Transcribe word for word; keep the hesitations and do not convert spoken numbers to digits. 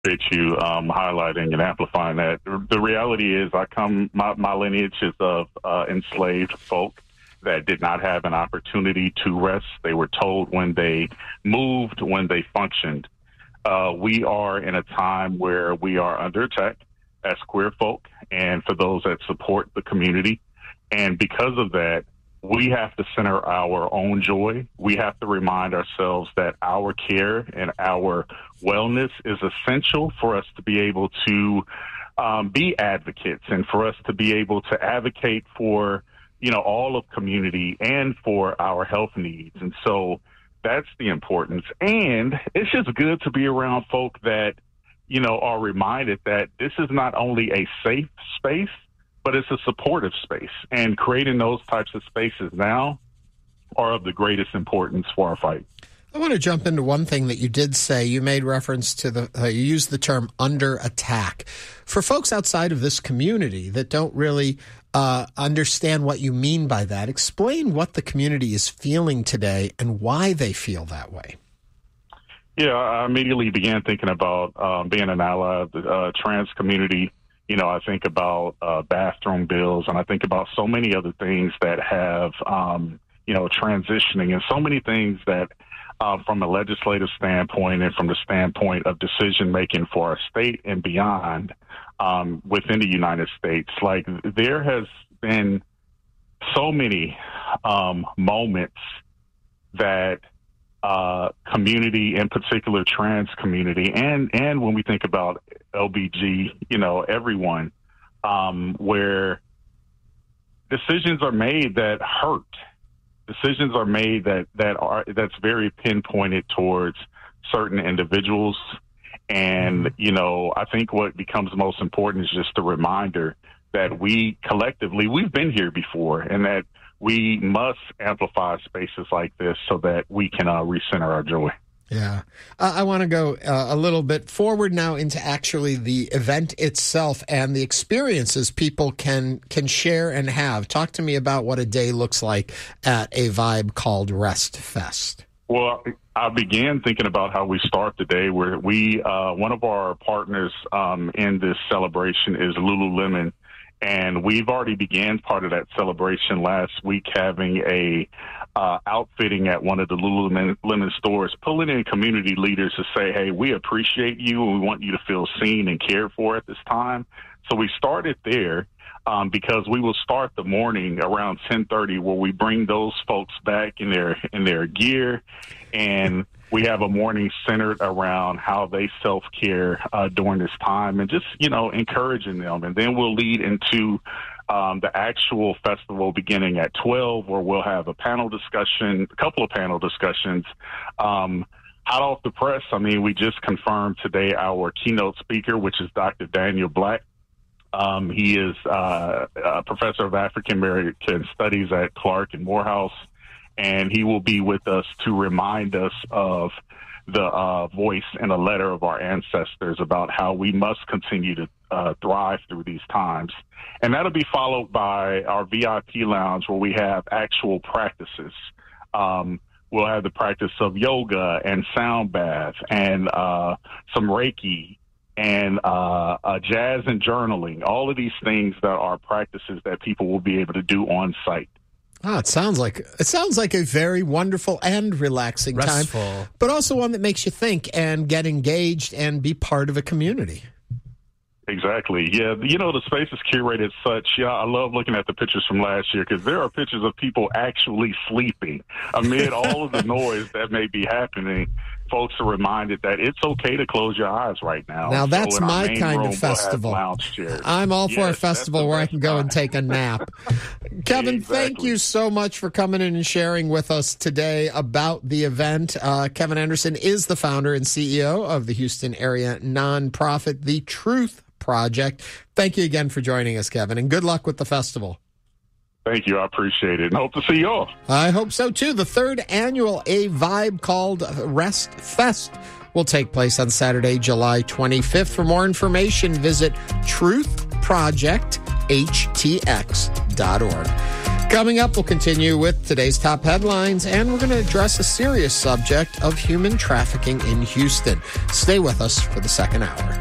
appreciate you um, highlighting and amplifying that. The reality is, I come my, my lineage is of uh, enslaved folk that did not have an opportunity to rest. They were told when they moved, when they functioned. Uh, we are in a time where we are under attack as queer folk and for those that support the community. And because of that, we have to center our own joy. We have to remind ourselves that our care and our wellness is essential for us to be able to um, be advocates and for us to be able to advocate for, you know, all of community and for our health needs. And so that's the importance. And it's just good to be around folk that, you know, are reminded that this is not only a safe space, but it's a supportive space. And creating those types of spaces now are of the greatest importance for our fight. I want to jump into one thing that you did say. You made reference to the, uh, you used the term under attack. For folks outside of this community that don't really uh, understand what you mean by that, explain what the community is feeling today and why they feel that way. Yeah, I immediately began thinking about um, being an ally of the uh, trans community. You know, I think about uh, bathroom bills, and I think about so many other things that have, um, you know, transitioning, and so many things that Uh, from a legislative standpoint and from the standpoint of decision-making for our state and beyond um, within the United States. Like, there has been so many um, moments that uh, community, in particular trans community, and, and when we think about L B G, you know, everyone, um, where decisions are made that hurt. Decisions are made that, that are that's very pinpointed towards certain individuals. And, you know, I think what becomes most important is just a reminder that we collectively, we've been here before, and that we must amplify spaces like this so that we can uh, recenter our joy. Yeah. Uh, I want to go uh, a little bit forward now into actually the event itself and the experiences people can can share and have. Talk to me about what a day looks like at a vibe called Rest Fest. Well, I began thinking about how we start the day, where we, uh, one of our partners um, in this celebration is Lululemon. And we've already began part of that celebration last week, having a uh, outfitting at one of the Lululemon stores, pulling in community leaders to say, hey, we appreciate you and we want you to feel seen and cared for at this time. So we started there um, because we will start the morning around ten thirty, where we bring those folks back in their in their gear, and we have a morning centered around how they self-care uh, during this time, and just, you know, encouraging them. And then we'll lead into um, the actual festival beginning at twelve, where we'll have a panel discussion, a couple of panel discussions. Um, hot off the press, I mean, we just confirmed today our keynote speaker, which is Doctor Daniel Black. Um, he is uh, a professor of African American Studies at Clark and Morehouse. And he will be with us to remind us of the uh, voice and a letter of our ancestors about how we must continue to uh, thrive through these times. And that'll be followed by our V I P lounge, where we have actual practices. Um, we'll have the practice of yoga and sound bath and uh, some Reiki and uh, uh, jazz and journaling. All of these things that are practices that people will be able to do on site. Oh, it sounds like it sounds like a very wonderful and relaxing Restful. time, but also one that makes you think and get engaged and be part of a community. Exactly. Yeah. You know, the space is curated such. Yeah, I love looking at the pictures from last year, because there are pictures of people actually sleeping amid all of the noise that may be happening. Folks are reminded that it's okay to close your eyes right now. Now, that's so my kind room, of festival. We'll I'm all yes, for a festival where I can go time. and take a nap. Kevin, Exactly. Thank you so much for coming in and sharing with us today about the event. Uh, Kevin Anderson is the founder and C E O of the Houston area nonprofit, The Truth Project. Thank you again for joining us, Kevin, and good luck with the festival. Thank you. I appreciate it, and hope to see you all. I hope so, too. The third annual A Vibe called Rest Fest will take place on Saturday, July twenty-fifth. For more information, visit truth project h t x dot org. Coming up, we'll continue with today's top headlines, and we're going to address a serious subject of human trafficking in Houston. Stay with us for the second hour.